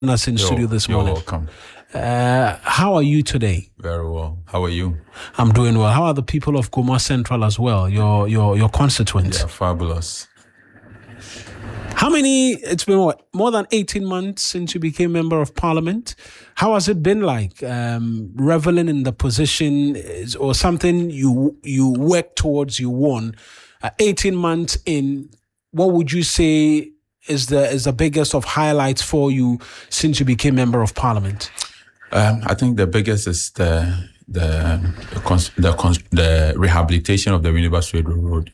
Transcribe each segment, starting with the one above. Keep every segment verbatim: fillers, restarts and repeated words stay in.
us in Yo, studio this you're morning. welcome. Uh, how are you today? Very well. How are you? I'm doing well. How are the people of Goma Central as well? Your your your constituents? Yeah, fabulous. How many? It's been what, more than eighteen months since you became member of parliament. How has it been like um, reveling in the position, is, or something you you worked towards, you won? Uh, eighteen months in, what would you say is the is the biggest of highlights for you since you became member of parliament? Um, I think the biggest is the the the, cons- the, cons- the rehabilitation of the Winneba Swede Road.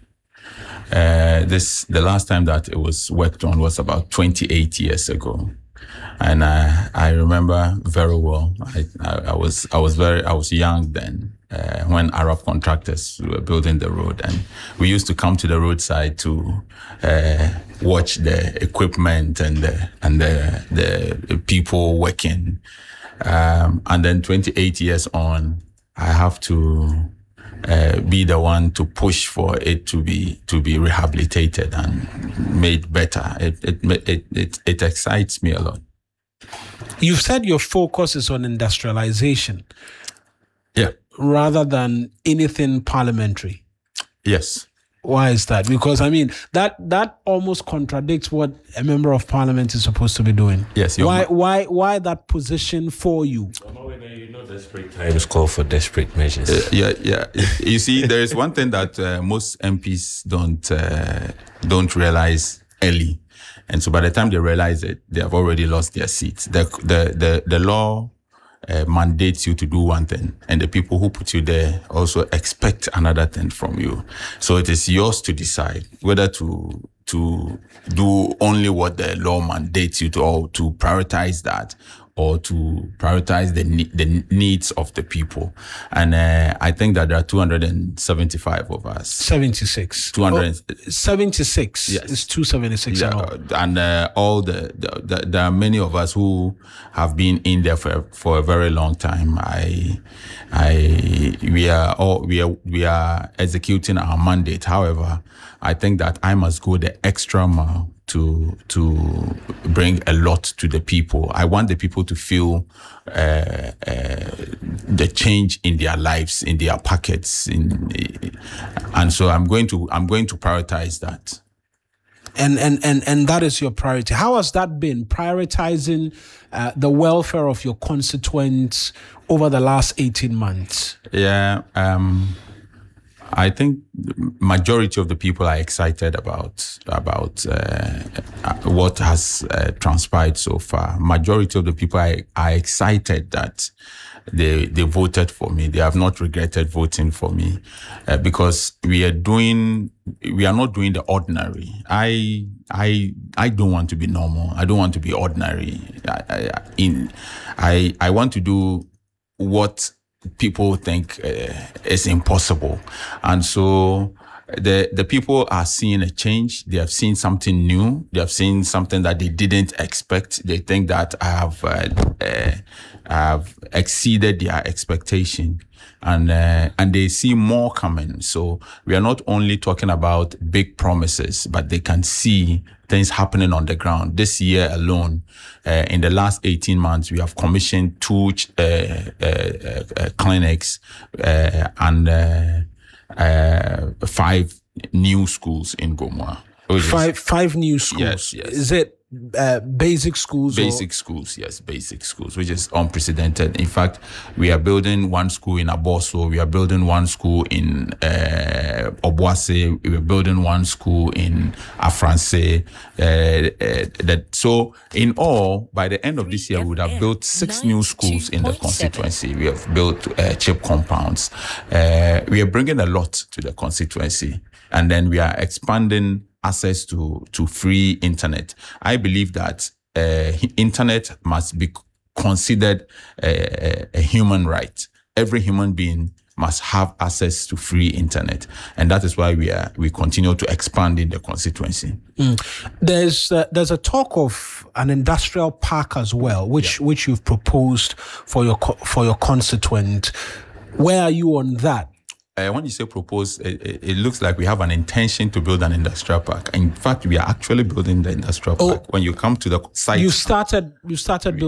Uh, this the last time that it was worked on was about twenty-eight years ago, and I I remember very well. I, I, I was I was very I was young then uh, when Arab contractors were building the road, and we used to come to the roadside to uh, watch the equipment and the and the the people working. Um, and then twenty-eight years on, I have to. Uh, be the one to push for it to be to be rehabilitated and made better. It it it it, it excites me a lot. You've said your focus is on industrialization, yeah, rather than anything parliamentary. Yes. Why is that? Because I mean that that almost contradicts what a member of parliament is supposed to be doing. Yes. Why why why that position for you? You know, desperate times call for desperate measures. Uh, yeah, yeah. You see, there is one thing that uh, most M Ps don't uh, don't realize early, and so by the time they realize it, they have already lost their seats. The the the, the law uh, mandates you to do one thing, and the people who put you there also expect another thing from you. So it is yours to decide whether to to do only what the law mandates you to, or to prioritize that, or to prioritize the the needs of the people. And uh, I think that there are two hundred seventy-five of us. seventy-six. two hundred. Oh, seventy-six. Yes. It's two seventy-six. Yeah, and all. and uh, all the, the, the there are many of us who have been in there for for a very long time. I, I we are all we are we are executing our mandate. However, I think that I must go the extra mile to to bring a lot to the people. I want the people to feel uh, uh, the change in their lives, in their pockets, in, and so I'm going to I'm going to prioritize that. And and and and that is your priority. How has that been, prioritizing uh, the welfare of your constituents over the last eighteen months? Yeah. Um, I think the majority of the people are excited about about uh, what has uh, transpired so far. Majority of the people are, are excited that they they voted for me. They have not regretted voting for me uh, because we are doing we are not doing the ordinary. I I I don't want to be normal. I don't want to be ordinary. I I, in I I want to do what people think uh, is impossible, and so the the people are seeing a change. They have seen something new. They have seen something that they didn't expect. They think that I have uh, uh, have exceeded their expectation, and uh, and they see more coming. So we are not only talking about big promises, but they can see things happening on the ground. This year alone, uh, in the last eighteen months, we have commissioned two uh, uh, uh, clinics uh, and uh, uh, five new schools in Goma. Five five new schools. Yes, yes. Is it uh, basic schools? Basic or? schools, yes, basic schools, which is unprecedented. In fact, we are building one school in Aboso. We are building one school in uh, Obuasi. We are building one school in Afranse. Uh, uh, that so, in all, by the end of this year, we would have built six new schools in the constituency. We have built uh, chip compounds. Uh, we are bringing a lot to the constituency, and then we are expanding access to, to free internet. I believe that uh, internet must be considered a, a human right. Every human being must have access to free internet, and that is why we are we continue to expand in the constituency. Mm. There's uh, there's a talk of an industrial park as well, which yeah. which you've proposed for your for your constituent. Where are you on that? Uh, when you say propose, it, it, it looks like we have an intention to build an industrial park. In fact, we are actually building the industrial Oh, park. When you come to the site, You started. You started building.